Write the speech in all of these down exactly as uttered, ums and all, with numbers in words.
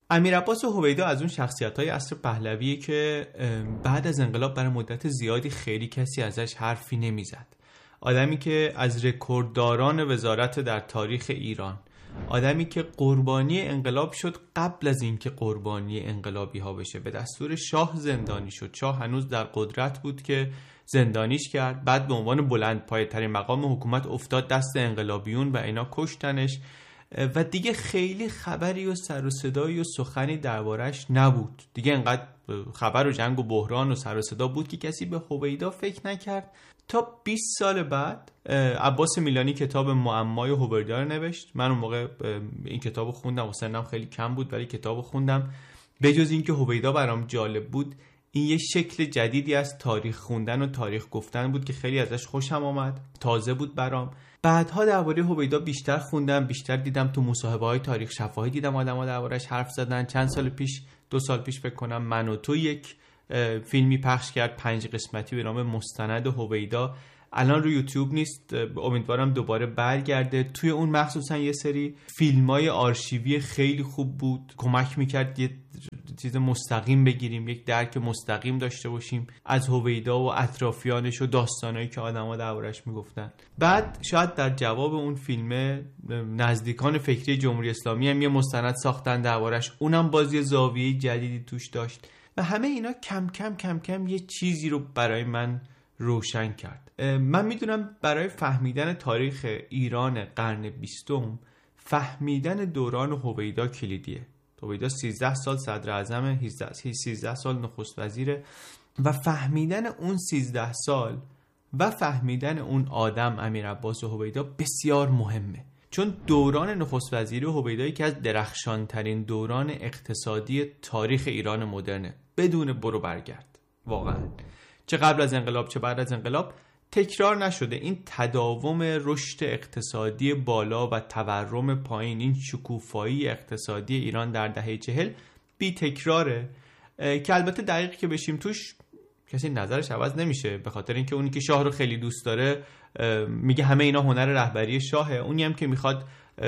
امیرعباس هویدا از اون شخصیت‌های عصر پهلویه که بعد از انقلاب برای مدت زیادی خیلی کسی ازش حرفی نمیزد. آدمی که از رکوردداران وزارت در تاریخ ایران، آدمی که قربانی انقلاب شد قبل از اینکه قربانی انقلابی ها بشه، به دستور شاه زندانی شد. شاه هنوز در قدرت بود که زندانیش کرد، بعد به عنوان بلند پایه ترین مقام حکومت افتاد دست انقلابیون و اینا کشتنش و دیگه خیلی خبری و سر و صدایی و سخنی دربارش نبود. دیگه انقدر خبر و جنگ و بحران و سر و صدا بود که کسی به هویدا فکر نکرد تا بیست سال بعد عباس میلانی کتاب معمای هویدا رو نوشت. من اون موقع این کتاب خوندم و سنم خیلی کم بود ولی کتاب خوندم. به جز این که هویدا برام جالب بود، این یه شکل جدیدی از تاریخ خوندن و تاریخ گفتن بود که خیلی ازش خوشم آمد، تازه بود برام. بعدها درباره هویدا بیشتر خوندم، بیشتر دیدم، تو مصاحبه‌های تاریخ شفاهی دیدم آدم‌ها دربارش حرف زدن. چند سال پیش، دو سال پیش فکر کنم، من و تو یک فیلمی پخش کرد پنج قسمتی به نام مستند هویدا. الان رو یوتیوب نیست، امیدوارم دوباره برگرده. توی اون مخصوصا یه سری فیلمای آرشیوی خیلی خوب بود، کمک میکرد یه چیز مستقیم بگیریم، یک درک مستقیم داشته باشیم از هویدا و اطرافیانش و داستانایی که آدما دربارش میگفتن. بعد شاید در جواب اون فیلم نزدیکان فکری جمهوری اسلامی هم یه مستند ساختن دربارش، اونم بازی زاویه جدیدی توش داشت و همه اینا کم کم کم کم یه چیزی رو برای من روشن کرد. من میدونم برای فهمیدن تاریخ ایران قرن بیستم فهمیدن دوران هویدا کلیدیه. هویدا سیزده سال صدر اعظم، سیزده سال نخست وزیره و فهمیدن اون سیزده سال و فهمیدن اون آدم امیرعباس هویدا بسیار مهمه، چون دوران نخست وزیری هویدا یکی از درخشان ترین دوران اقتصادی تاریخ ایران مدرنه، بدون برو برگرد. واقعا چه قبل از انقلاب چه بعد از انقلاب تکرار نشده. این تداوم رشد اقتصادی بالا و تورم پایین، این شکوفایی اقتصادی ایران در دهه چهل بی تکراره که البته دقیق که بشیم توش کسی نظرش عوض نمیشه، به خاطر اینکه اونی که شاه رو خیلی دوست داره میگه همه اینا هنر رهبری شاهه، اونی هم که میخواد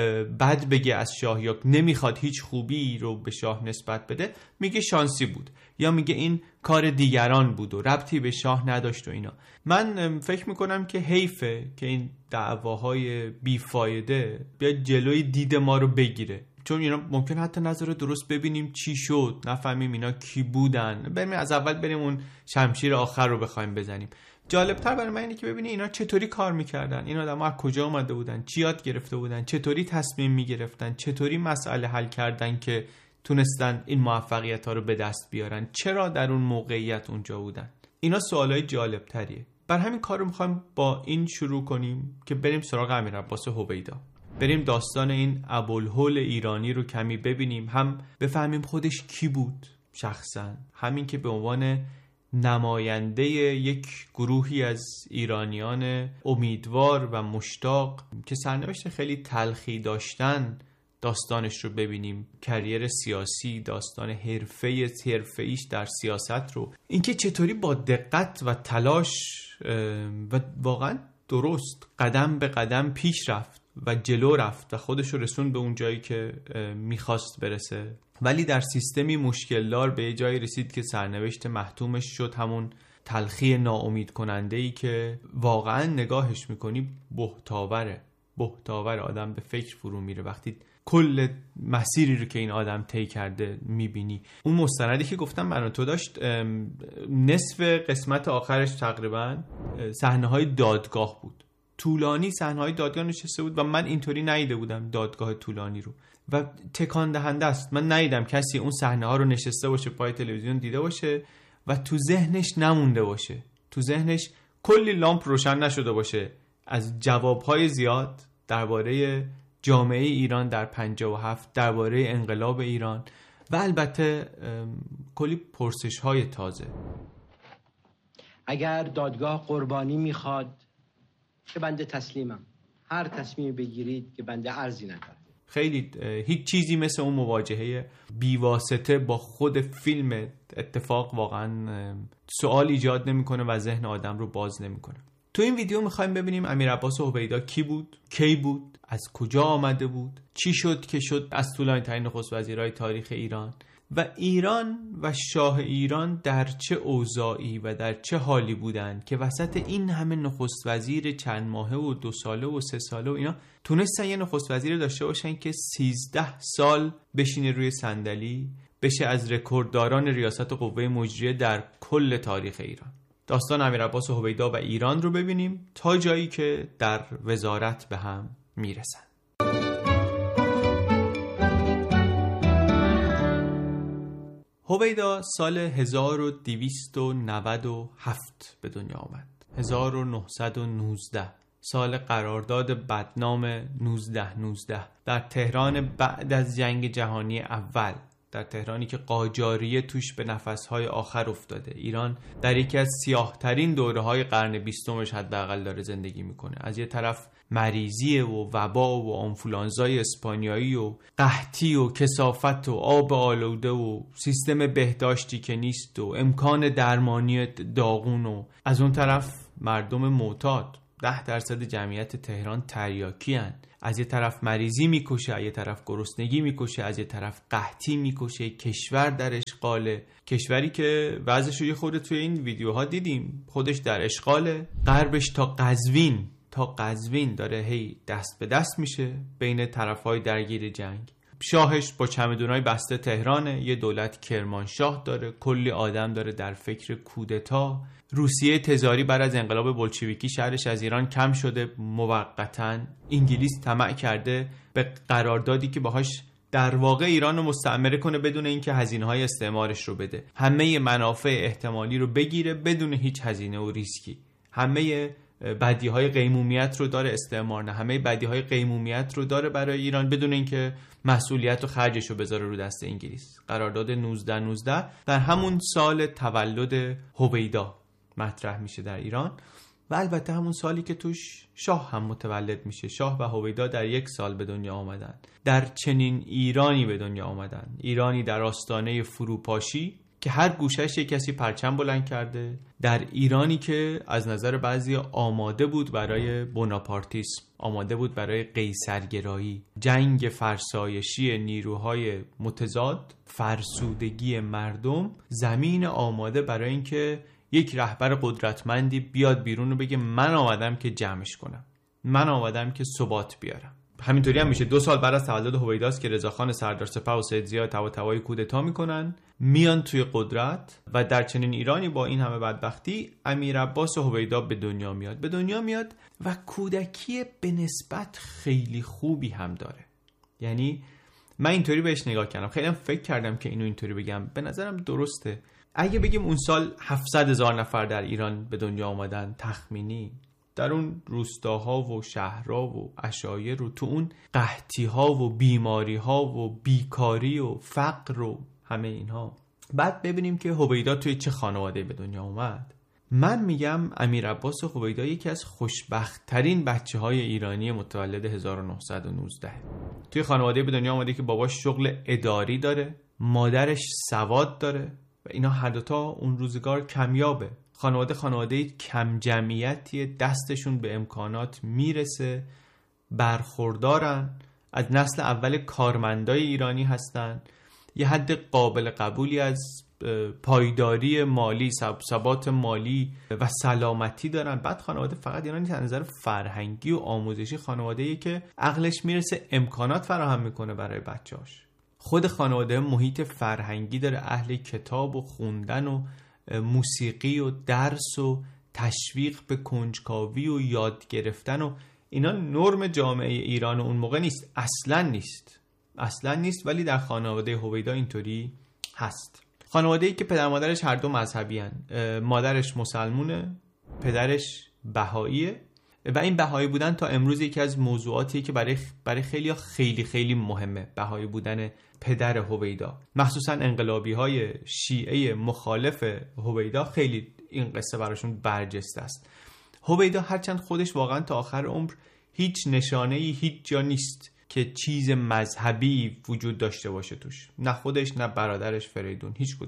بد بگه از شاه یا نمیخواد هیچ خوبی رو به شاه نسبت بده میگه شانسی بود یا میگه این کار دیگران بود و ربطی به شاه نداشت و اینا. من فکر میکنم که حیفه که این دعواهای بیفایده بیاد جلوی دید ما رو بگیره، چون اینا ممکن حتی نظر درست ببینیم چی شد، نفهمیم اینا کی بودن، بریم از اول بریم اون شمشیر آخر رو بخوایم بزنیم. جالبتر برای من اینه که ببینی اینا چطوری کار میکردن، این آدم‌ها از کجا اومده بودن، چی یاد گرفته بودن، چطوری تصمیم میگرفتن، چطوری مسئله حل کردن که تونستن این موفقیت‌ها رو به دست بیارن، چرا در اون موقعیت اونجا بودن. اینا سوالای جالبتریه. بر همین کار رو می‌خوایم با این شروع کنیم که بریم سراغ امیرعباس هویدا، بریم داستان این ابوالهول ایرانی رو کمی ببینیم، هم بفهمیم خودش کی بود شخصا، همین که به عنوان نماینده یک گروهی از ایرانیان امیدوار و مشتاق که سرنوشت خیلی تلخی داشتن داستانش رو ببینیم، کریر سیاسی، داستان حرفه حرفه‌ایش در سیاست رو، اینکه چطوری با دقت و تلاش و واقعا درست قدم به قدم پیش رفت و جلو رفت و خودش رو رسون به اون جایی که میخواست برسه، ولی در سیستمی مشکلدار به جایی رسید که سرنوشت محتومش شد همون تلخی ناامید کننده ای که واقعا نگاهش میکنی بهتاوره بهتاوره آدم به فکر فرو میره وقتی کل مسیری رو که این آدم طی کرده میبینی. اون مستندی که گفتم من و تو داشت نصف قسمت آخرش تقریبا صحنه‌های دادگاه بود، طولانی صحنه‌های دادگاه نشسته بود و من اینطوری ندیده بودم دادگاه طولانی رو و تکان دهنده است. من ندیدم کسی اون صحنه‌ها رو نشسته باشه پای تلویزیون دیده باشه و تو ذهنش نمونده باشه، تو ذهنش کلی لامپ روشن نشده باشه از جوابهای زیاد درباره جامعه ایران در پنجاه و هفت، درباره انقلاب ایران و البته کلی پرسش‌های تازه. اگر دادگاه قربانی میخواد که بنده تسلیمم، هر تصمیمی بگیرید که بنده عرضی ندارم. خیلی هیچ چیزی مثل اون مواجهه بیواسطه با خود فیلم اتفاق واقعا سوال ایجاد نمیکنه و ذهن آدم رو باز نمیکنه. تو این ویدیو میخوایم ببینیم امیرعباس هویدا کی بود، کی بود، از کجا آمده بود؟ چی شد که شد از طولانی ترین نخست وزیرای تاریخ ایران؟ و ایران و شاه ایران در چه اوضاعی و در چه حالی بودند که وسط این همه نخست وزیر چند ماهه و دو ساله و سه ساله و اینا تونستن یه نخست وزیر داشته باشن که سیزده سال بشینه روی صندلی، بشه از رکوردداران ریاست قوه مجریه در کل تاریخ ایران. داستان امیرعباس هویدا و ایران رو ببینیم تا جایی که در وزارت به هم میرسن. هویدا سال هزار و دویست و نود و هفت به دنیا آمد. هزار و نهصد و نوزده، سال قرارداد بدنام نوزده نوزده در تهران بعد از جنگ جهانی اول، در تهرانی که قاجاریه توش به نفسهای آخر افتاده. ایران در یکی از سیاه‌ترین دوره‌های قرن بیستمش حداقل داره زندگی میکنه. از یه طرف مریضی و وبا و آنفولانزای اسپانیایی و قحطی و کثافت و آب آلوده و سیستم بهداشتی که نیست و امکان درمانی داغون و از اون طرف مردم معتاد. ده درصد جمعیت تهران تریاکی هن. از یه طرف مریضی میکشه، از یه طرف گرسنگی میکشه، از یه طرف قحطی میکشه. کشور در اشغاله، کشوری که وضعش رو یه خورده توی این ویدیوها دیدیم، خودش در اشغاله. غربش تا قزوین تا قزوین داره هی دست به دست میشه بین طرفای درگیر جنگ. شاهش با چمدونای بسته تهرانه، یه دولت کرمانشاه داره، کلی آدم داره در فکر کودتا. روسیه تزاری بعد از انقلاب بولشویکی شهرش از ایران کم شده موقتاً. انگلیس طمع کرده به قراردادی که باهاش در واقع ایران رو مستعمره کنه بدون اینکه هزینه‌های استعمارش رو بده، همه منافع احتمالی رو بگیره بدون هیچ هزینه و ریسکی. همه بدیهای قیمومیت رو داره استعمار، نه همه بدیهای قیمومیت رو داره برای ایران بدون اینکه مسئولیت و خرجش رو بذاره رو دست انگلیس. قرارداد نوزده نوزده در همون سال تولد هویدا مطرح میشه در ایران و البته همون سالی که توش شاه هم متولد میشه. شاه و هویدا در یک سال به دنیا آمدن، در چنین ایرانی به دنیا آمدن، ایرانی در آستانه فروپاشی که هر گوشش یک کسی پرچم بلند کرده، در ایرانی که از نظر بعضی آماده بود برای بوناپارتیسم، آماده بود برای قیصرگرایی، جنگ فرسایشی نیروهای متضاد، فرسودگی مردم، زمین آماده برای اینکه یک رهبر قدرتمندی بیاد بیرون و بگه من آمدم که جمعش کنم، من آمدم که ثبات بیارم. همینطوری هم میشه. دو سال بعد از تولد هویداست که رضاخان سردار سپاه و سید ضیا طباطبایی کودتا میکنن، میان توی قدرت و در چنین ایرانی با این همه بدبختی امیرعباس هویدا به دنیا میاد. به دنیا میاد و کودکی به نسبت خیلی خوبی هم داره. یعنی من اینطوری بهش نگاه کردم، خیلی هم فکر کردم که اینو اینطوری بگم، به نظرم درسته. اگه بگیم اون سال هفتصد هزار نفر در ایران به دنیا آمدن تخمینی، در اون روستاها و شهرها و عشایر و تو اون قحطی‌ها و بیماری‌ها و بیکاری و فقر و همه اینها، بعد ببینیم که هویدا توی چه خانواده به دنیا اومد. من میگم امیرعباس هویدا یکی از خوشبخت‌ترین بچه‌های ایرانی متولد هزار و نهصد و نوزده. توی خانواده به دنیا اومده که باباش شغل اداری داره، مادرش سواد داره و اینا هر دوتا اون روزگار کمیابه. خانواده خانواده کم جمعیتی، دستشون به امکانات میرسه، برخوردارن، از نسل اول کارمندای ایرانی هستن، یه حد قابل قبولی از پایداری مالی، ثبات مالی و سلامتی دارن. بعد خانواده فقط اینا نیست، از نظر فرهنگی و آموزشی خانواده‌ای که عقلش میرسه امکانات فراهم میکنه برای بچه‌اش. خود خانواده محیط فرهنگی داره، اهل کتاب و خوندن و موسیقی و درس و تشویق به کنجکاوی و یاد گرفتن و اینا نرم جامعه ایران اون موقع نیست، اصلا نیست اصلا نیست ولی در خانواده هویدا اینطوری هست. خانواده‌ای که پدر مادرش هر دو مذهبی هن. مادرش مسلمونه، پدرش بهاییه و این بهایی بودن تا امروز یکی از موضوعاتیه که برای برای خیلی خیلی خیلی مهمه. بهایی بودن پدر هویدا، مخصوصا انقلابی‌های شیعه مخالف هویدا، خیلی این قصه براشون برجسته است. هویدا هرچند خودش واقعا تا آخر عمر هیچ نشانه‌ای هیچ جا نیست که چیز مذهبی وجود داشته باشه توش، نه خودش نه برادرش فریدون، هیچ کدوم.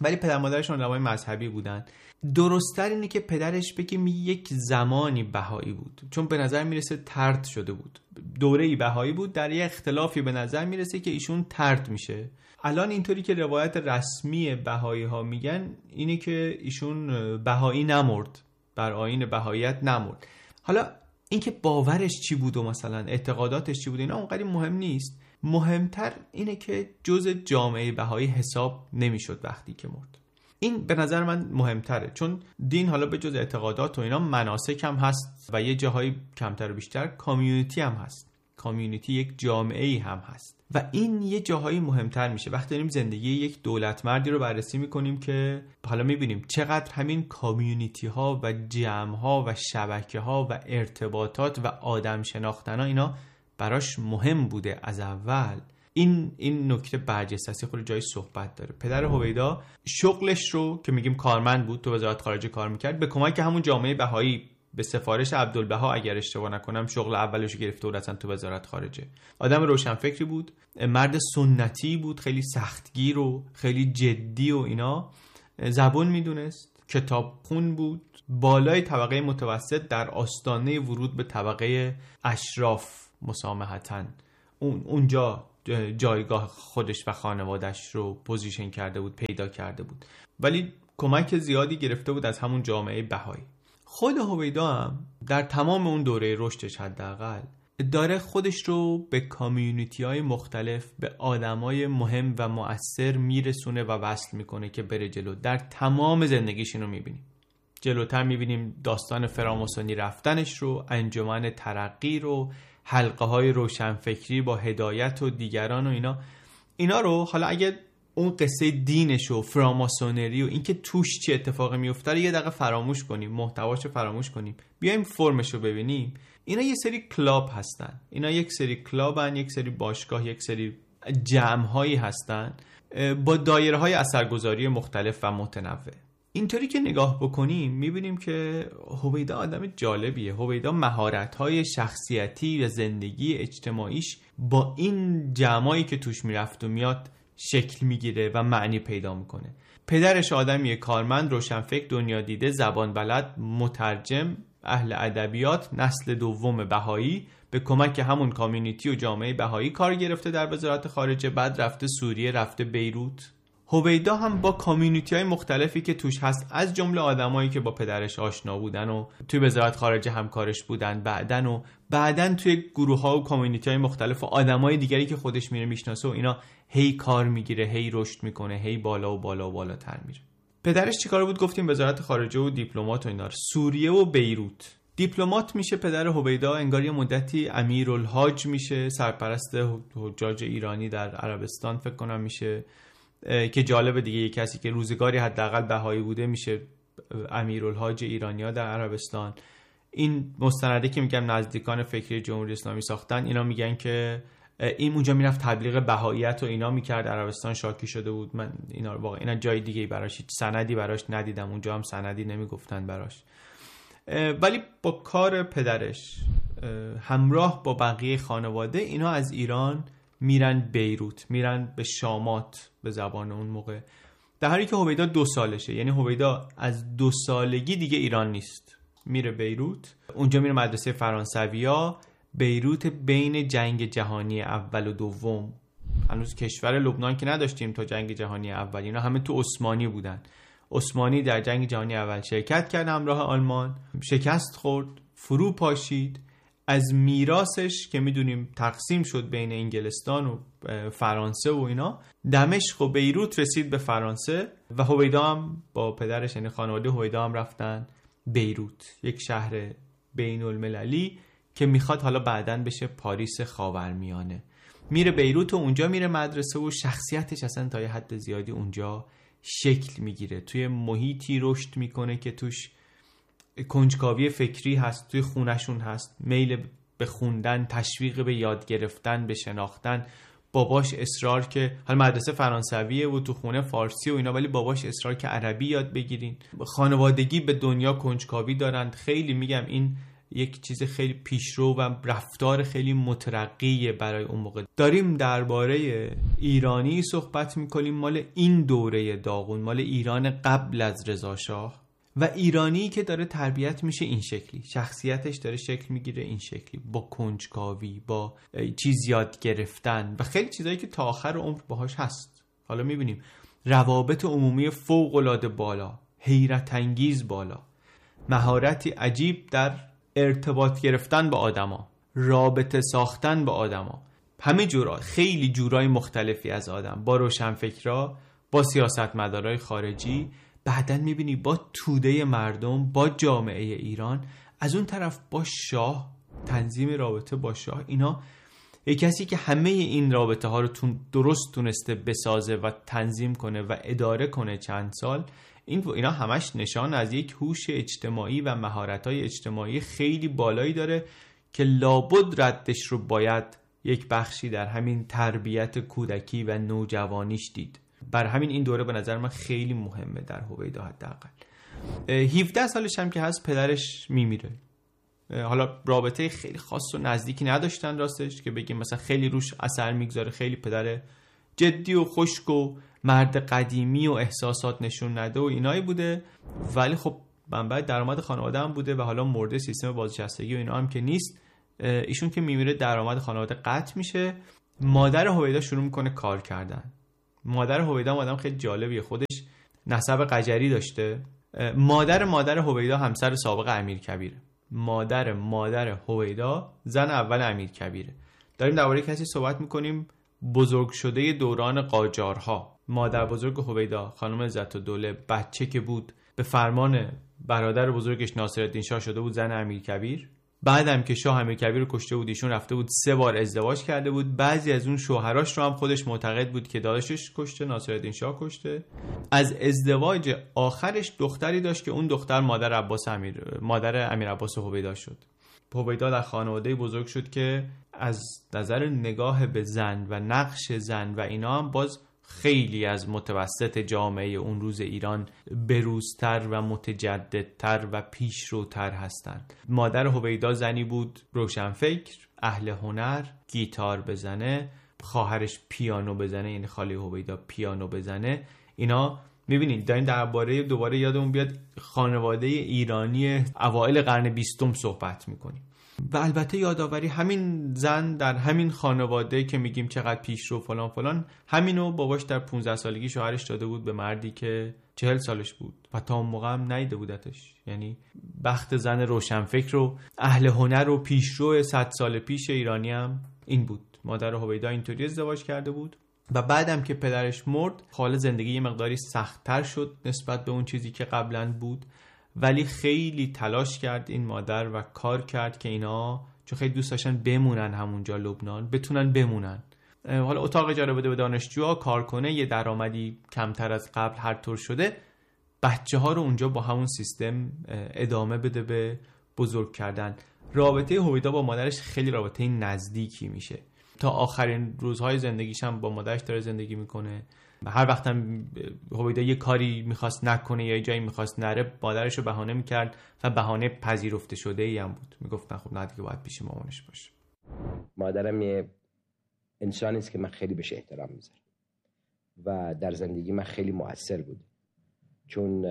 ولی پدر مادرشون علمای مذهبی بودن. درست‌تر اینه که پدرش بگیم یک زمانی بهایی بود، چون به نظر میرسه طرد شده بود. دوره‌ای بهایی بود، در یه اختلافی به نظر میرسه که ایشون طرد میشه. الان اینطوری که روایت رسمی بهایی ها میگن اینه که ایشون بهایی نمرد، بر آیین بهاییت نمرد. حالا اینکه باورش چی بود و مثلا اعتقاداتش چی بود اینا اونقدر مهم نیست. مهمتر اینه که جزء جامعه بهایی حساب نمیشد وقتی که مرد. این به نظر من مهمتره، چون دین حالا به جز اعتقادات و اینا مناسک هم هست و یه جاهای کمتر و بیشتر کامیونیتی هم هست. کامیونیتی یک جامعه‌ای هم هست و این یه جاهایی مهمتر میشه وقتی داریم زندگی یک دولت مردی رو بررسی میکنیم که حالا میبینیم چقدر همین کامیونیتی ها و جمع ها و شبکه ها و ارتباطات و آدم شناختن ها اینا براش مهم بوده از اول. این این نکته برجسته است، خود جای صحبت داره. پدر هویدا شغلش رو که میگیم کارمند بود، تو وزارت خارجه کار میکرد، به کمک همون جامعه بهایی به سفارش عبدالبها اگر اشتباه نکنم شغل اولش گرفته بود اصلا تو وزارت خارجه. آدم روشنفکری بود، مرد سنتی بود، خیلی سختگیر و خیلی جدی و اینا، زبون میدونست، کتاب خون بود، بالای طبقه متوسط، در آستانه ورود به طبقه اشراف مسامحتاً اون اونجا جایگاه خودش و خانوادش رو پوزیشن کرده بود، پیدا کرده بود، ولی کمک زیادی گرفته بود از همون جامعه بهایی. خود هویدا هم در تمام اون دوره رشدش حداقل داره خودش رو به کامیونیتی های مختلف، به آدم های مهم و مؤثر میرسونه و وصل میکنه که بره جلو. در تمام زندگیش اینو میبینیم. جلوتر میبینیم داستان فراماسونی رفتنش رو، انجمن ترقی رو، حلقه های روشنفکری با هدایت و دیگران و اینا اینا رو. حالا اگه اون قصه دینش و فراماسونری و اینکه توش چی اتفاقی میفته یه دقیقه فراموش کنیم، محتواشو فراموش کنیم، بیایم فرمشو ببینیم. اینا یه سری کلاب هستن، اینا یک سری کلابن، یک سری باشگاه، یک سری جمع‌هایی هستن با دایره‌های اثرگذاری مختلف و متنوع. اینطوری که نگاه بکنیم میبینیم که هویدا آدم جالبیه. هویدا مهارت‌های شخصیتی و زندگی اجتماعیش با این جمعایی که توش میرفت و میاد شکل میگیره و معنی پیدا میکنه. پدرش آدمیه کارمند، روشنفکر، دنیا دیده، زبان بلد، مترجم، اهل ادبیات، نسل دوم بهایی، به کمک همون کامیونیتی و جامعه بهایی کار گرفته در وزارت خارجه، بعد رفته سوریه، رفته بیروت. هویدا هم با کامیونیتی های مختلفی که توش هست، از جمله آدمایی که با پدرش آشنا بودن و توی وزارت خارجه همکارش بودن بعدن و بعدن توی گروه ها و کامیونیتی های مختلف و آدمای دیگری که خودش میره میشناسه و اینا، هی کار میگیره، هی رشد میکنه، هی بالا و بالا و بالاتر میره. پدرش چیکار بود؟ گفتیم وزارت خارجه و دیپلمات و اینا، سوریه و بیروت. دیپلمات میشه پدر هویدا، انگار یه مدتی امیرالحاج میشه، سرپرست حجاج ایرانی در عربستان فکر کنم میشه، که جالب دیگه یه کسی که روزگاری حداقل بهایی بوده میشه امیرالحاج ایرانیا در عربستان. این مستنده که میگم نزدیکان فکری جمهوری اسلامی ساختن، اینا میگن که این اونجا میرفت تبلیغ بهاییت و اینا میکرد، عربستان شاکی شده بود. من اینا واقعا اینا جای دیگه براش هیچ سندی براش ندیدم، اونجا هم سندی نمیگفتن براش، ولی با کار پدرش همراه با بقیه خانواده اینا از ایران میرن بیروت، میرن به شامات به زبان اون موقع، در حالی که هویدا دو سالشه. یعنی هویدا از دو سالگی دیگه ایران نیست، میره بیروت، اونجا میره مدرسه فرانسویا. بیروت بین جنگ جهانی اول و دوم، هنوز کشور لبنان که نداشتیم تا جنگ جهانی اول، اینا همه تو عثمانی بودن. عثمانی در جنگ جهانی اول شرکت کرد همراه آلمان، شکست خورد، فرو پاشید. از میراثش که میدونیم تقسیم شد بین انگلستان و فرانسه و اینا، دمشق و بیروت رسید به فرانسه و هویدا هم با پدرش یعنی خانواده هویدا هم رفتن بیروت، یک شهر بین المللی که میخواد حالا بعدن بشه پاریس خاورمیانه. میره بیروت و اونجا میره مدرسه و شخصیتش اصلا تا یه حد زیادی اونجا شکل میگیره، توی محیطی رشد میکنه که توش کنجکاوی فکری هست، توی خونشون هست، میل به خوندن، تشویق به یاد گرفتن، به شناختن. باباش اصرار که حالا مدرسه فرانسویه و تو خونه فارسی و اینا، ولی باباش اصرار که عربی یاد بگیرین. خانوادگی به دنیا کنجکاوی دارند. خیلی میگم این یک چیز خیلی پیشرو و رفتار خیلی مترقی برای اون موقع. داریم درباره ایرانی صحبت میکنیم مال این دوره داغون، مال ایران قبل از رضا شاه و ایرانی که داره تربیت میشه این شکلی، شخصیتش داره شکل میگیره این شکلی، با کنجکاوی، با چیز یاد گرفتن و خیلی چیزایی که تا آخر عمر باهاش هست. حالا میبینیم روابط عمومی فوق العاده بالا، حیرت انگیز بالا، مهارتی عجیب در ارتباط گرفتن با آدما، رابطه ساختن با آدما، همه جورا، خیلی جورای مختلفی از آدم، با روشنفکرا، با سیاستمدارای خارجی. بعدن میبینی با توده مردم، با جامعه ایران، از اون طرف با شاه، تنظیم رابطه با شاه. اینا یک کسی که همه این رابطه ها رو تون درست تونسته بسازه و تنظیم کنه و اداره کنه چند سال، این اینا همش نشان از یک هوش اجتماعی و مهارت‌های اجتماعی خیلی بالایی داره که لابد ردش رو باید یک بخشی در همین تربیت کودکی و نوجوانیش دید. بر همین این دوره به نظر من خیلی مهمه در هویدا. حداقل هفده سالش هم که هست پدرش میمیره. حالا رابطه خیلی خاص و نزدیکی نداشتن راستش که بگیم مثلا خیلی روش اثر میگذاره، خیلی پدر جدی و خشک و مرد قدیمی و احساسات نشون نده و اینایی بوده، ولی خب منبع درآمد خانواده هم بوده و حالا مورد سیستم بازنشستگی و اینا هم که نیست. ایشون که میمیره درآمد خانواده قطع میشه. مادر هویدا شروع میکنه کار کردن. مادر هویدا آدم خیلی جالبیه، خودش نسب قجری داشته. مادر مادر هویدا همسر سابق امیرکبیره. مادر مادر هویدا زن اول امیرکبیره. داریم درباره کسی صحبت میکنیم بزرگ شده دوران قاجارها. مادر بزرگ هویدا خانم عزت‌الدوله بچه که بود به فرمان برادر بزرگش ناصرالدین شاه شده بود زن امیرکبیر. بعدم که شاه امیرکبیر رو کشته بود ایشون رفته بود سه بار ازدواج کرده بود. بعضی از اون شوهراش رو هم خودش معتقد بود که داداشش کشته، ناصرالدین شاه کشته. از ازدواج آخرش دختری داشت که اون دختر مادر عباس امیر مادر امیر عباس هویدا شد. هویدا در خانواده بزرگ شد که از نظر نگاه به زن و نقش زن و اینا هم باز خیلی از متوسط جامعه اون روز ایران بروزتر و متجددتر و پیشروتر هستند. مادر هویدا زنی بود روشنفکر، اهل هنر، گیتار بزنه، خواهرش پیانو بزنه، یعنی خاله هویدا پیانو بزنه. اینا میبینید داریم درباره دوباره یادمون بیاد خانواده ایرانی اوایل قرن بیستم صحبت میکنیم. و البته یادآوری همین زن در همین خانواده که میگیم چقدر پیشرو فلان فلان، همینو باباش در پانزده سالگی شوهرش داده بود به مردی که چهل سالش بود و تا اون موقع هم ندیده بودتش. یعنی بخت زن روشنفکر و اهل هنر و پیشرو صد سال پیش ایرانی هم این بود. مادر هویدا اینطوری ازدواج کرده بود و بعدم که پدرش مرد حال زندگی یه مقداری سخت‌تر شد نسبت به اون چیزی که قبلا بود، ولی خیلی تلاش کرد این مادر و کار کرد که اینا چون خیلی دوست داشتن بمونن همونجا لبنان، بتونن بمونن. حالا اتاق اجاره بده به دانشجوها، کار کنه، یه درآمدی کمتر از قبل هر طور شده، بچه ها رو اونجا با همون سیستم ادامه بده به بزرگ کردن. رابطه هویدا با مادرش خیلی رابطه نزدیکی میشه. تا آخرین روزهای زندگیش هم با مادرش داره زندگی میکنه. هر وقت هم هویدا یه کاری میخواست نکنه یا یه جایی میخواست نره، مادرش رو بهانه میکرد و بهانه پذیرفته شده ای هم بود. میگفت نه خب نه دیگه باید پیش مامانش باشه. مادرم یه انسانی است که من خیلی بهش احترام میذارم و در زندگی من خیلی مؤثر بود، چون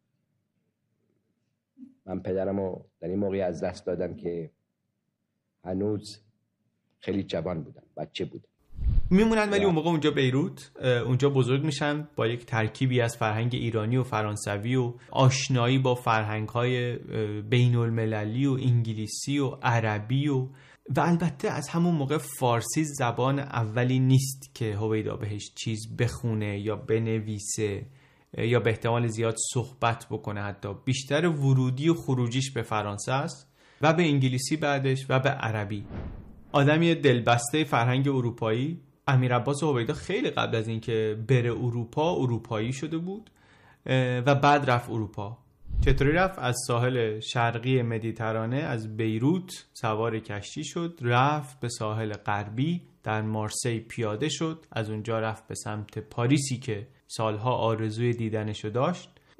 من پدرمو در این موقعی از دست دادم که هنوز خیلی جوان بودم، بچه بودم. میمونن ولی اون موقع اونجا بیروت، اونجا بزرگ میشن با یک ترکیبی از فرهنگ ایرانی و فرانسوی و آشنایی با فرهنگ‌های بین المللی و انگلیسی و عربی و و البته از همون موقع فارسی زبان اولی نیست که هویدا بهش چیز بخونه یا بنویسه یا به احتمال زیاد صحبت بکنه. حتی بیشتر ورودی و خروجیش به فرانسه است و به انگلیسی بعدش و به عربی. آدمی دلبسته فرهنگ اروپایی. امیر عباس هویدا خیلی قبل از اینکه بره اروپا اروپایی شده بود و بعد رفت اروپا. چطوری رفت؟ از ساحل شرقی مدیترانه از بیروت سوار کشتی شد، رفت به ساحل غربی، در مارسی پیاده شد، از اونجا رفت به سمت پاریسی که سالها آرزوی دیدنشو داشت.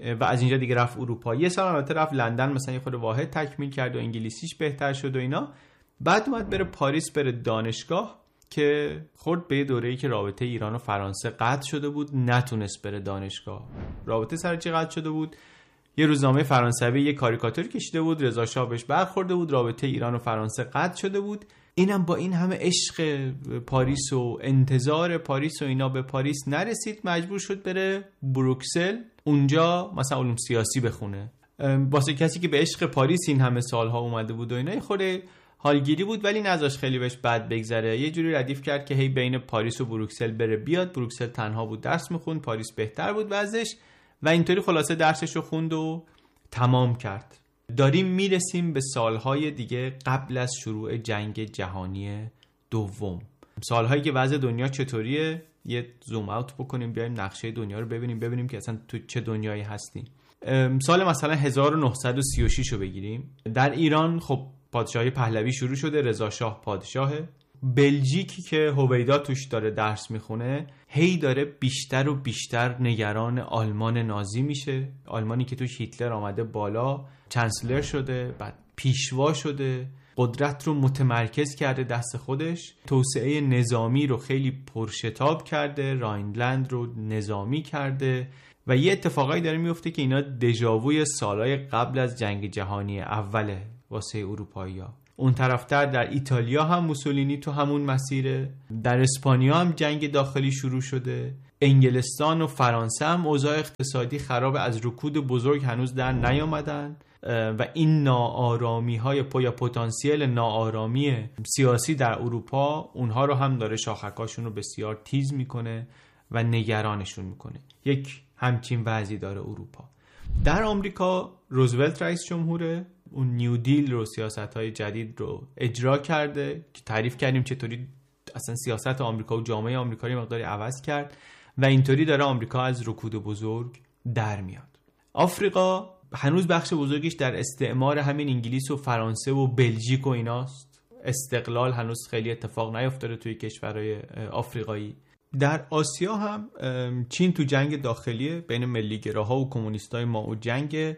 و از اینجا دیگه رفت اروپا. یه سال البته رفت لندن مثلا یه خود واحد تکمیل کرد و انگلیسیش بهتر شد و اینا. بعد اومد بره پاریس، بره دانشگاه که خورد به دوره‌ای که رابطه ایران و فرانسه قطع شده بود، نتونست بره دانشگاه. رابطه سر چی قطع شده بود؟ یه روزنامه فرانسوی یه کاریکاتور کشیده بود، رضا شاه بهش برخورده بود، رابطه ایران و فرانسه قطع شده بود. اینم با این همه عشق پاریس و انتظار پاریس و اینا به پاریس نرسید، مجبور شد بره بروکسل، اونجا مثلا علوم سیاسی بخونه. واسه کسی که به عشق پاریس این همه سالها اومده بود و اینا خود حالگیری بود، ولی نذاش خیلی بهش بد بگذره. یه جوری ردیف کرد که هی بین پاریس و بروکسل بره بیاد. بروکسل تنها بود درس میخوند، پاریس بهتر بود وضعش و اینطوری خلاصه درسش رو خوند و تمام کرد. داریم میرسیم به سالهای دیگه قبل از شروع جنگ جهانی دوم، سالهایی که وضع دنیا چطوریه. یه زوم اوت بکنیم بیایم نقشه دنیا رو ببینیم ببینیم که اصلا تو چه دنیایی هستیم. سال مثلا هزار و نهصد و سی و شش رو بگیریم. در ایران خب پادشاهی پهلوی شروع شده، رضا شاه پادشاهه. بلژیکی که هویدا توش داره درس میخونه هی داره بیشتر و بیشتر نگران آلمان نازی میشه. آلمانی که توش هیتلر آمده بالا، چانسلر شده، بعد پیشوا شده، قدرت رو متمرکز کرده دست خودش، توسعه نظامی رو خیلی پرشتاب کرده، راینلند رو نظامی کرده و یه اتفاقایی داره میفته که اینا دژاووی سالهای قبل از جنگ جهانی اوله واسه اروپایی‌ها. اون طرفتر در ایتالیا هم موسولینی تو همون مسیره، در اسپانیا هم جنگ داخلی شروع شده، انگلستان و فرانسه هم اوضاع اقتصادی خراب، از رکود بزرگ هنوز در نیامدن و این ناآرامی های پو یا پتانسیل ناآرامی سیاسی در اروپا اونها رو هم داره شاخکاشون رو بسیار تیز میکنه و نگرانشون میکنه. یک همچین وضعی داره اروپا. در آمریکا روزولت رئیس جمهوره، اون نیو دیل رو، سیاست‌های جدید رو اجرا کرده که تعریف کردیم چطوری اصلا سیاست آمریکا و جامعه آمریکا رو مقداری عوض کرد و اینطوری داره آمریکا از رکود بزرگ در میاد. آفریقا هنوز بخش بزرگیش در استعمار همین انگلیس و فرانسه و بلژیک و ایناست. استقلال هنوز خیلی اتفاق نیفتاده توی کشورهای آفریقایی. در آسیا هم چین تو جنگ داخلیه بین ملیگراها و کمونیستای مائو جنگ.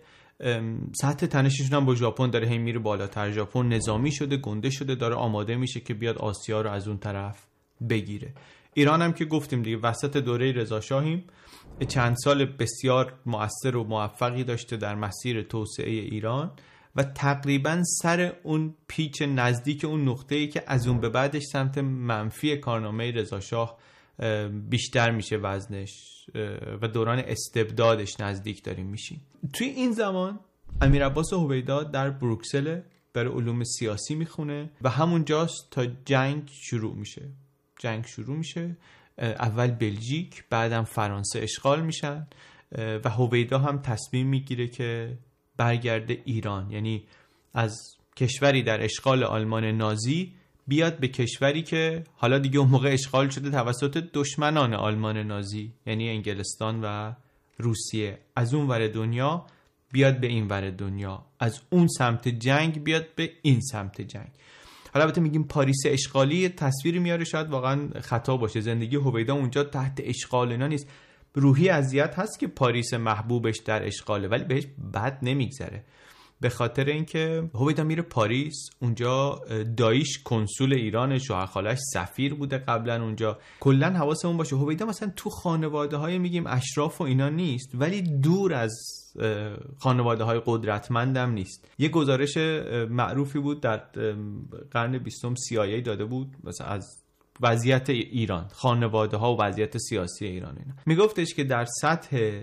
سطح تنششون هم با ژاپن داره هی میره بالاتر. ژاپن نظامی شده، گنده شده، داره آماده میشه که بیاد آسیا رو از اون طرف بگیره. ایران هم که گفتیم دیگه وسط دوره رضا شاهیم، چند سال بسیار مؤثر و موفقی داشته در مسیر توسعه ایران و تقریبا سر اون پیچ نزدیک اون نقطه‌ای که از اون به بعدش سمت منفی کارنامه رضا شاه بیشتر میشه وزنش و دوران استبدادش نزدیک داریم میشیم. توی این زمان امیر عباس هویدا در بروکسل برای علوم سیاسی میخونه و همونجاست تا جنگ شروع میشه. جنگ شروع میشه، اول بلژیک بعدم فرانسه اشغال میشن و هویدا هم تصمیم میگیره که برگرده ایران، یعنی از کشوری در اشغال آلمان نازی بیاد به کشوری که حالا دیگه اون موقع اشغال شده توسط دشمنان آلمان نازی، یعنی انگلستان و روسیه. از اون ور دنیا بیاد به این ور دنیا، از اون سمت جنگ بیاد به این سمت جنگ. حالا البته میگیم پاریس اشغالی، تصویری میاره شاید واقعا خطا باشه. زندگی هویدا اونجا تحت اشغال اینا نیست. روحی اذیت هست که پاریس محبوبش در اشغاله، ولی بهش بد نمیگذره، به خاطر اینکه هویدا میره پاریس. اونجا دایش کنسول ایران، شوهر خالش سفیر بوده قبلا اونجا. کلا حواسمون باشه هویدا مثلا تو خانواده های میگیم اشراف و اینا نیست، ولی دور از خانواده های قدرتمندم نیست. یه گزارش معروفی بود در قرن بیستم سی آی ای داده بود مثلا از وضعیت ایران، خانواده ها و وضعیت سیاسی ایران. اینا میگفتش که در سطح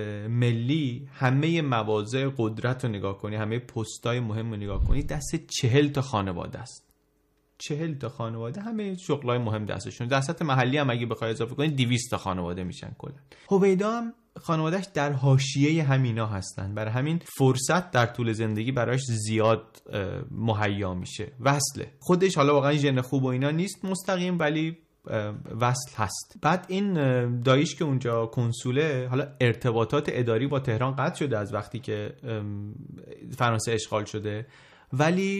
ملی همه مواضع قدرت رو نگاه کنی، همه پستای مهم رو نگاه کنی، دست چهل تا خانواده است. چهل تا خانواده همه شغلای مهم دستشون. در سطح محلی هم اگه بخوای اضافه کنی دویست تا خانواده میشن کلا. هویدا هم خانوادهش در حاشیه همینا هستن، برای همین فرصت در طول زندگی براش زیاد مهیا میشه. وصله خودش حالا واقعا ژن خوب و اینا نیست مستقیم، ولی وصل هست. بعد این دایش که اونجا کنسوله، حالا ارتباطات اداری با تهران قطع شده از وقتی که فرانسه اشغال شده، ولی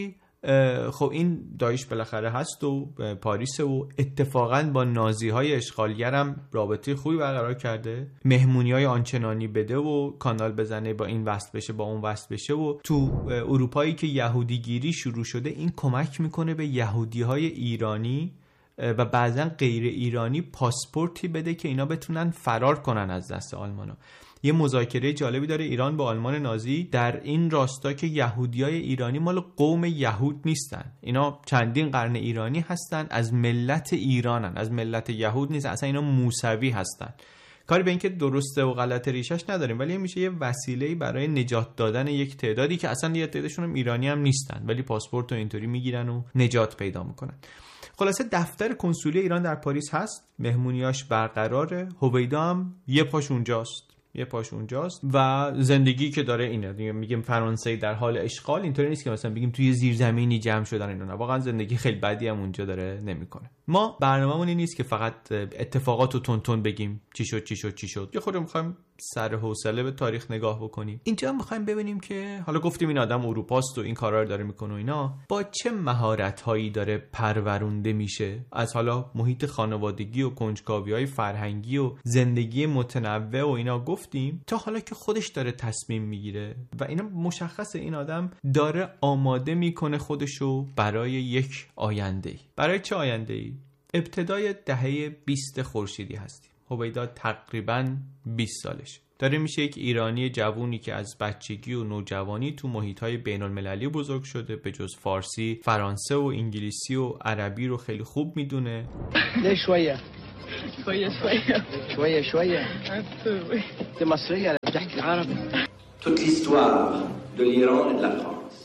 خب این داعش بالاخره هست و پاریس و اتفاقا با نازی های اشغالگر هم رابطه خوبی برقرار کرده، مهمونی های آنچنانی بده و کانال بزنه، با این وصل بشه با اون وصل بشه و تو اروپایی که یهودی گیری شروع شده این کمک میکنه به یهودی های ایرانی و بعضا غیر ایرانی پاسپورتی بده که اینا بتونن فرار کنن از دست آلمانا. یه مذاکره جالبی داره ایران با آلمان نازی در این راستا که یهودیای ایرانی مال قوم یهود نیستن، اینا چندین قرن ایرانی هستن، از ملت ایرانن، از ملت یهود نیست، اصلا اینا موسوی هستن. کاری به این که درسته و غلط ریشش نداریم، ولی میشه یه وسیله‌ای برای نجات دادن یک تعدادی که اصلا یه تعدادشون هم ایرانی هم نیستن ولی پاسپورت رو اینطوری میگیرن و نجات پیدا میکنن. خلاصه دفتر کنسولی ایران در پاریس هست، مهمونیاش برقراره، هویدا هم یه پاش اونجاست یه پاش اونجاست و زندگی که داره اینه. میگیم فرانسه در حال اشغال، اینطوری نیست که مثلا بگیم توی زیرزمینی جمع شدن اینا، نه، واقعا زندگی خیلی بدی هم اونجا داره نمیکنه. ما برنامه‌مون این نیست که فقط اتفاقات رو تون تون بگیم چی شد چی شد چی شد، یه خورده می‌خوایم سر حوصله به تاریخ نگاه بکنیم. اینجا می‌خوایم ببینیم که حالا گفتیم این آدم اروپاست و این کارا رو داره میکنه و اینا، با چه مهارت‌هایی داره پرورونده میشه از حالا محیط خانوادگی و کنجکاوی‌های فرهنگی و زندگی متنوع و اینا گفتیم، تا حالا که خودش داره تصمیم میگیره و اینا مشخصه این آدم داره آماده میکنه خودشو برای یک آینده‌ای. برای چه آینده‌ای؟ ابتدای دهه بیست خورشیدی هستیم. هویدا تقریباً بیست سالشه. داره میشه یک ایرانی جوونی که از بچگی و نوجوانی تو محیط‌های بین‌المللی بزرگ شده، به جز فارسی، فرانسه و انگلیسی و عربی رو خیلی خوب میدونه. نه شویه شوية شوية شوية شوية عفوا انت مصرية بتحكي عربي. Toute l'histoire de l'Iran et de la France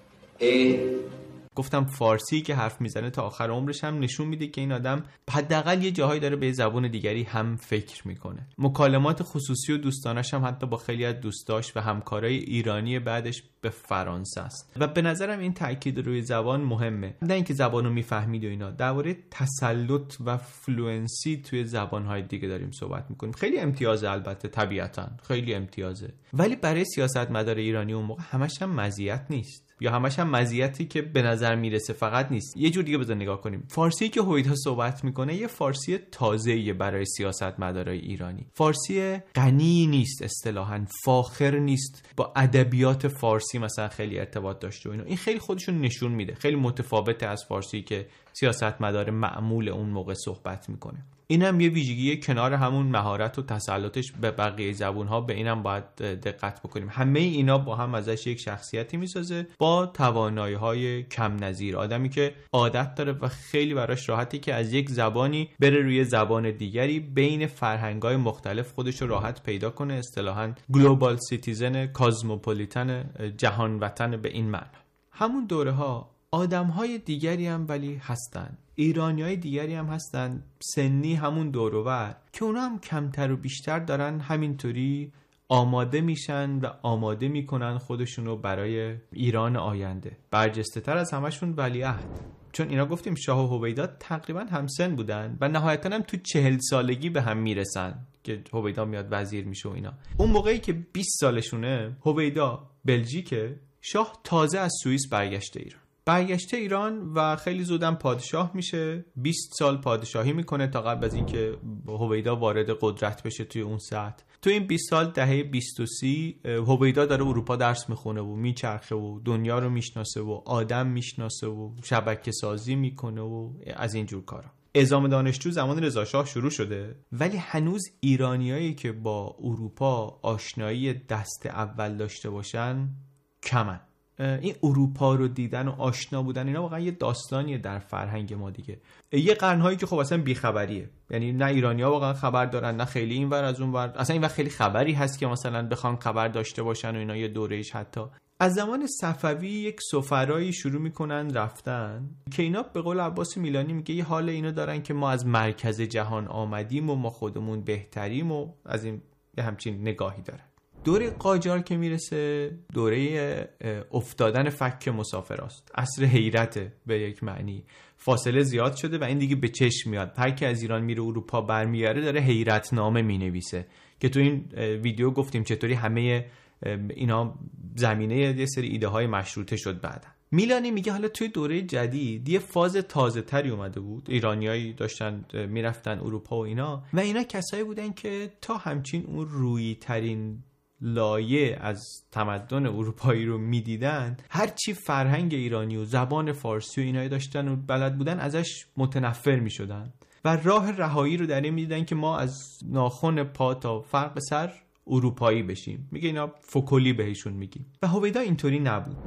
est گفتم فارسی که حرف میزنه تا آخر عمرش هم نشون میده که این آدم حداقل یه جاهایی داره به زبان دیگری هم فکر میکنه. مکالمات خصوصی و دوستانش هم حتی با خیلی از دوستاش و همکارای ایرانی بعدش به فرانسه است و به نظرم این تاکید روی زبان مهمه، نه اینکه زبانو میفهمید و اینا، درباره تسلط و فلوئنسی توی زبانهای دیگه داریم صحبت میکنیم. خیلی امتیازه، البته طبیعتاً خیلی امتیازه، ولی برای سیاستمدار ایرانی اون موقع همش هم مزیت نیست، یا همش هم مزیتی که به نظر میرسه فقط نیست. یه جور دیگه بذار نگاه کنیم. فارسی که هویدا صحبت میکنه یه فارسی تازه‌ایه برای سیاستمدارای ایرانی. فارسی غنی نیست، اصطلاحاً فاخر نیست، با ادبیات فارسی مثلا خیلی ارتباط داشته و اینا. این خیلی خودشون نشون میده، خیلی متفاوته از فارسی که سیاستمدار معمول اون موقع صحبت میکنه. اینم یه ویژگی کنار همون مهارت و تسلطش به بقیه زبون‌ها، به اینم باید دقت بکنیم. همه اینا با هم ازش یک شخصیتی میسازه با توانایی‌های کم نظیر، آدمی که عادت داره و خیلی براش راحتی که از یک زبانی بره روی زبان دیگری، بین فرهنگ‌های مختلف خودش رو راحت پیدا کنه، اصطلاحاً گلوبال سیتیزن، کازموپولیتن، جهان وطن به این معنی. همون دوره‌ها آدم‌های دیگری هم ولی هستن، ایرانیای دیگری هم هستن سنی همون دوروبر که اونا هم کمتر و بیشتر دارن همینطوری آماده میشن و آماده میکنن خودشونو برای ایران آینده. برجسته تر از همشون ولیعهد، چون اینا گفتیم شاه و هویدا تقریبا همسن بودن و نهایتا هم تو چهل سالگی به هم میرسن که هویدا میاد وزیر میشه و اینا. اون موقعی که بیست سالشونه، هویدا بلژیکه، شاه تازه از سوئیس برگشته ایران. برگشته ایران و خیلی زودم پادشاه میشه. بیست سال پادشاهی میکنه تا قبل از اینکه هویدا وارد قدرت بشه توی اون سطح. تو این بیست سال دهه بیست و سی هویدا داره اروپا درس میخونه و میچرخه و دنیا رو میشناسه و آدم میشناسه و شبکه سازی میکنه و از این جور کارا. اعزام دانشجو زمان رضا شاه شروع شده، ولی هنوز ایرانیایی که با اروپا آشنایی دست اول داشته باشن کمن. این اروپا رو دیدن و آشنا بودن اینا واقعا یه داستانیه در فرهنگ ما دیگه. یه قرنهایی که خب اصلا بیخبریه، یعنی نه ایرانی‌ها واقعا خبر دارن نه خیلی این ور از اون ور، اصلا این وقت خیلی خبری هست که مثلا بخوان خبر داشته باشن و اینا. یه دورهش حتی از زمان صفوی یک سفرایی شروع میکنن رفتن که اینا به قول عباس میلانی میگه یه حال اینو دارن که ما از مرکز جهان آمدیم و ما خودمون بهتریم و از این همچین نگاهی داره. دوره قاجار که میرسه دوره افتادن فک مسافراست، عصر حیرته به یک معنی. فاصله زیاد شده و این دیگه به چشم میاد. هر کی از ایران میره اروپا برمیگره داره حیرت نامه مینویسه که تو این ویدیو گفتیم چطوری همه اینا زمینه یه سری ایده های مشروطه شد بعدن. میلانی میگه حالا توی دوره جدید یه فاز تازه تری اومده بود، ایرانیایی داشتن میرفتن اروپا و اینا و اینا کسایی بودن که تا همچین اون رویی ترین لایه از تمدن اروپایی رو میدیدن، هر چی فرهنگ ایرانی و زبان فارسی و اینایی داشتن و بلد بودن ازش متنفر میشدن و راه رهایی رو در این میدیدن که ما از ناخن پا تا فرق سر اروپایی بشیم. میگه اینا فکلی بهشون میگیم و هویدا اینطوری نبود.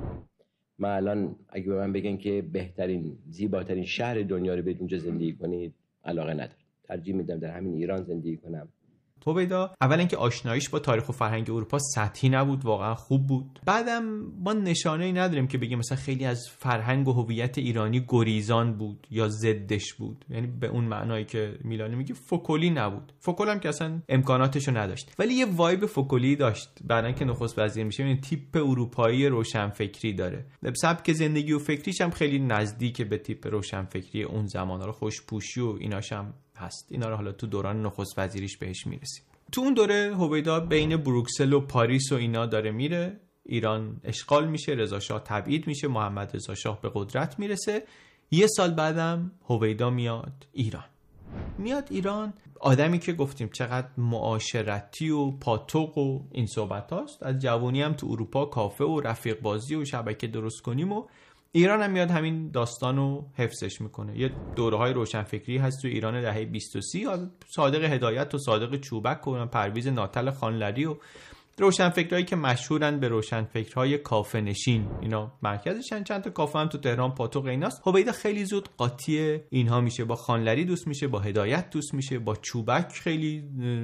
من الان اگه به من بگن که بهترین زیباترین شهر دنیا رو برید اونجا زندگی کنید، علاقه ندارم، ترجیح میدم در همین ایران زندگی کنم. هویدا اولا که آشناییش با تاریخ و فرهنگ اروپا سطحی نبود، واقعا خوب بود. بعدم ما نشانه‌ای نداریم که بگیم مثلا خیلی از فرهنگ و هویت ایرانی گریزان بود یا ضدش بود، یعنی به اون معنایی که میلانی میگه فکلی نبود. فکل هم که اصلا امکاناتشو نداشت، ولی یه وایب فکلی داشت. بعدن که نخست وزیر میشه این تیپ اروپایی روشنفکری داره، سبک زندگی و فکریش هم خیلی نزدیک به تیپ روشنفکری اون زمان. رو خوشپوشی و ایناش هم هست. اینا رو حالا تو دوران نخست وزیریش بهش میرسیم. تو اون دوره هویدا بین بروکسل و پاریس و اینا داره میره. ایران اشغال میشه، رضا شاه تبعید میشه، محمد رضا شاه به قدرت میرسه. یه سال بعدم هویدا میاد ایران. میاد ایران، آدمی که گفتیم چقدر معاشرتی و پاتوق و این صحبت هاست. از جوانی هم تو اروپا کافه و رفیق بازی و شبکه درست کنیم و ایران هم میاد همین داستانو حفظش میکنه. یه دوره‌های روشنفکری هست تو ایران دهه بیست و سی، صادق هدایت و صادق چوبک و پرویز ناتل خانلری و روشنفکرایی که مشهورن به روشنفکرهای کافه نشین، اینا مرکزشن. چند تا کافه هم تو تهران پاتوق ایناست. هویدا خیلی زود قاطی اینها میشه، با خانلری دوست میشه، با هدایت دوست میشه، با چوبک خیلی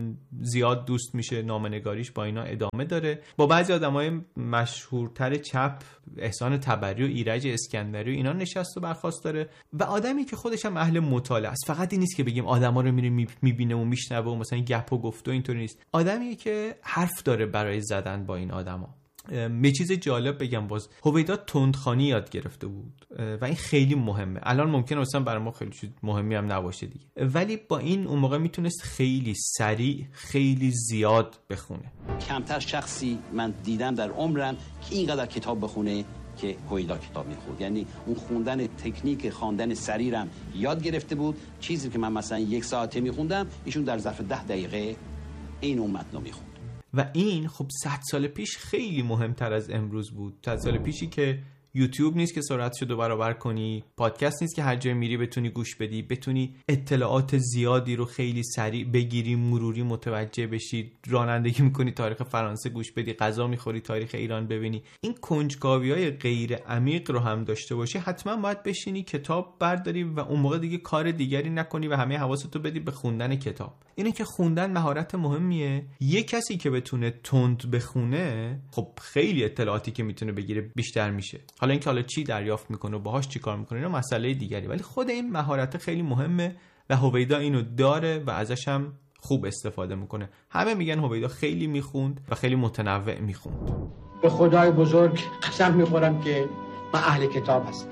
زیاد دوست میشه، نامه‌نگاریش با اینا ادامه داره. با بعضی آدمای مشهورتر چپ، احسان طبری و ایرج اسکندری و اینا نشست و برخاست داره. و آدمی که خودش هم اهل مطالعه است، فقط این نیست که بگیم آدما رو میره میبینه و میشنوه و مثلا گپ و گفت و اینطوری نیست. آدمیه که حرف داره برای زدن با این آدما. یه چیز جالب بگم، باز هویدا تندخوانی یاد گرفته بود و این خیلی مهمه. الان ممکنه مثلا برای ما خیلی چیز مهمی هم نباشه دیگه، ولی با این اون موقع میتونست خیلی سریع خیلی زیاد بخونه. کمتر شخصی من دیدم در عمرم که اینقدر کتاب بخونه که هویدا کتاب میخوند. یعنی اون خوندن تکنیک خواندن سریعم یاد گرفته بود. چیزی که من مثلا یک ساعته میخوندم ایشون در ظرف ده دقیقه این اون متن میخوند. و این خب صد سال پیش خیلی مهمتر از امروز بود. صد سال پیشی که یوتیوب نیست که سرعتشو دو برابر کنی، پادکست نیست که هر جای میری بتونی گوش بدی، بتونی اطلاعات زیادی رو خیلی سریع بگیری، مروری متوجه بشی، رانندگی میکنی تاریخ فرانسه گوش بدی، غذا میخوری تاریخ ایران ببینی. این کنجکاوی‌های غیر عمیق رو هم داشته باشی، حتما باید بشینی کتاب برداری و اون موقع دیگه کار دیگری نکنی و همه حواستو بدی به خوندن کتاب. اینه که خوندن مهارت مهمیه. یه کسی که بتونه تند بخونه، خب خیلی اطلاعاتی که میتونه بگیره بیشتر میشه. حالا اینکه حالا چی دریافت میکنه و باهاش چی کار میکنه اینا مسئله دیگری، ولی خود این مهارت خیلی مهمه و هویدا اینو داره و ازش هم خوب استفاده میکنه. همه میگن هویدا خیلی میخوند و خیلی متنوع میخوند. به خدای بزرگ قسم میخورم که من اهل کتاب هستم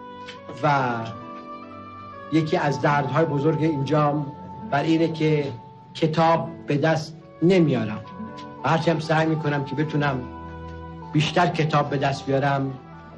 و یکی از دردهای بزرگ اینجا بر اینه که کتاب به دست نمیارم و هرچی هم سعی میکنم که بتونم بیشتر کتاب به دست بیارم،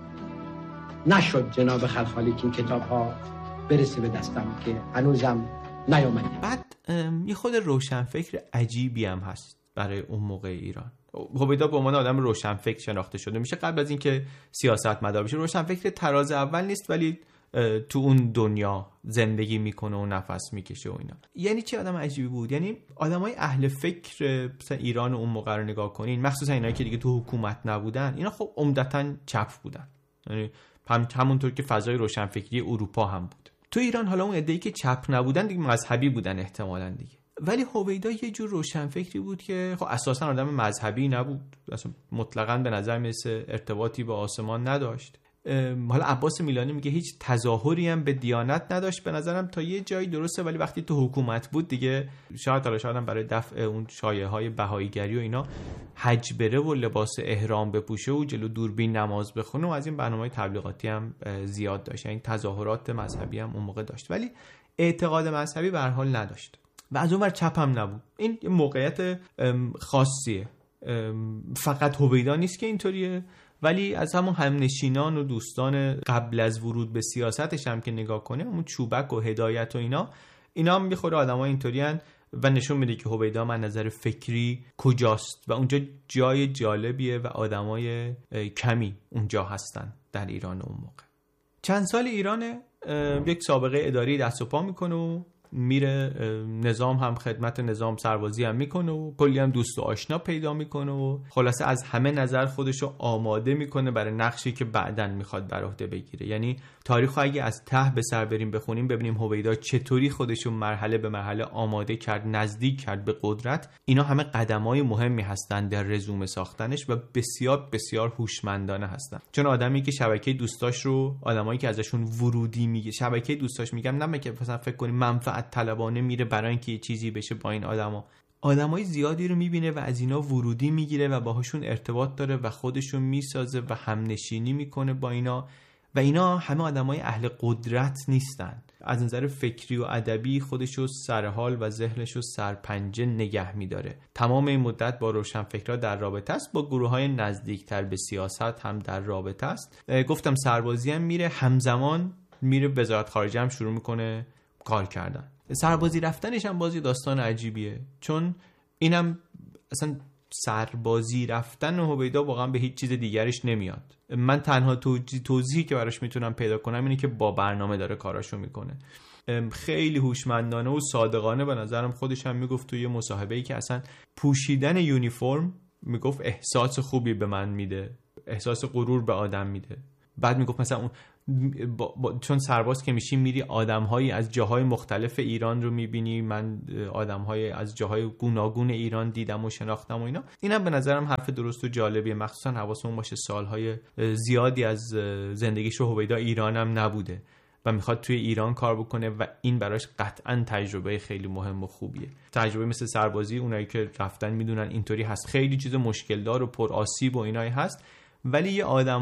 نشد جناب خلخالی که این کتاب ها برسه به دستم که هنوزم نیامده. بعد یه خود روشنفکر عجیبی هم هست برای اون موقع ایران. هویدا به عنوان آدم روشنفکر شناخته شده میشه. قبل از اینکه سیاستمدار بشه روشنفکر تراز اول نیست، ولی تو اون دنیا زندگی میکنه و نفس میکشه و اینا. یعنی چه آدم عجیبی بود. یعنی آدمای اهل فکر مثلا ایران اون موقع رو نگاه کنین، مخصوصا اینایی که دیگه تو حکومت نبودن، اینا خب عمدتاً چپ بودن. یعنی هم همونطور که فضای روشنفکری اروپا هم بود. تو ایران حالا اون عده‌ای که چپ نبودن دیگه مذهبی بودن احتمالاً دیگه. ولی هویدا یه جور روشنفکری بود که خب اساساً آدم مذهبی نبود، اصلا مطلقاً به نظر میرسه ارتباطی با آسمان نداشت. حالا عباس میلانی میگه هیچ تظاهری هم به دیانت نداشت. به نظرم تا یه جایی درسته، ولی وقتی تو حکومت بود دیگه شاید حالا شاید هم برای دفع اون شایعه‌های بهاییگری و اینا حج بره و لباس احرام بپوشه و جلو دوربین نماز بخونه و از این برنامه‌های تبلیغاتی هم زیاد داشت. یعنی تظاهرات مذهبی هم اون موقع داشت، ولی اعتقاد مذهبی به هر حال نداشت و از اون ور چپ هم نبود. این موقعیت خاصیه. فقط هویدا نیست که اینطوریه ولی از همون همنشینان و دوستان قبل از ورود به سیاستش هم که نگاه کنه، اون چوبک و هدایت و اینا اینا هم میخوره آدمای اینطورین و نشون میده که هویدا من نظر فکری کجاست و اونجا جای جالبیه و آدمای کمی اونجا هستن در ایران اون موقع. چند سال ایرانه، یک سابقه اداری دست و پا میکنه و میره نظام هم خدمت نظام سربازی هم میکنه و کلی هم دوست و آشنا پیدا میکنه و خلاصه از همه نظر خودشو آماده میکنه برای نقشی که بعدن میخواد بر عهده بگیره. یعنی تاریخو اگه از ته به سر بریم بخونیم ببینیم هویدا چطوری خودشو مرحله به مرحله آماده کرد، نزدیک کرد به قدرت. اینا همه قدمای مهمی هستن در رزومه ساختنش و بسیار بسیار هوشمندانه هستن. چون آدمی که شبکه دوستاش رو، آدمایی که ازشون ورودی میگه شبکه دوستاش، میگم نه که مثلا فکر کنیم منفعت طلبانه میره برای اینکه یه چیزی بشه با این آدما. آدمای زیادی رو میبینه و از اینا ورودی میگیره و باهاشون ارتباط داره و خودشو میسازه و همنشینی میکنه با اینا و اینا همه آدمای اهل قدرت نیستن. از نظر فکری و ادبی خودشو سرحال و ذهنشو سرپنجه نگه میداره. تمام این مدت با روشنفکرها در رابطه است، با گروه‌های نزدیکتر به سیاست هم در رابطه است. گفتم سربازی هم میره، همزمان میره وزارت خارجه هم شروع میکنه کار کردن. سربازی رفتنش هم بازی داستان عجیبیه، چون اینم اصلا سربازی رفتن هویدا واقعا به هیچ چیز دیگرش نمیاد. من تنها توضیحی که براش میتونم پیدا کنم اینه که با برنامه داره کاراشو میکنه. خیلی هوشمندانه و صادقانه به نظرم خودش هم میگفت توی مصاحبه‌ای که اصلا پوشیدن یونیفرم میگفت احساس خوبی به من میده، احساس غرور به آدم میده. بعد میگفت مثلا اون با با چون سرباز که میشی میری آدم‌هایی از جاهای مختلف ایران رو میبینی، من آدم‌های از جاهای گوناگون ایران دیدم و شناختم و اینا. اینم به نظرم حرف درست و جالبیه، مخصوصا حواسمون باشه سالهای زیادی از زندگیش هویدا ایران هم نبوده و میخواد توی ایران کار بکنه و این براش قطعا تجربه خیلی مهم و خوبیه. تجربه مثل سربازی اونایی که رفتن میدونن اینطوری هست، خیلی چیز مشکل دار و پر آسیب و اینایی هست، ولی یه آدم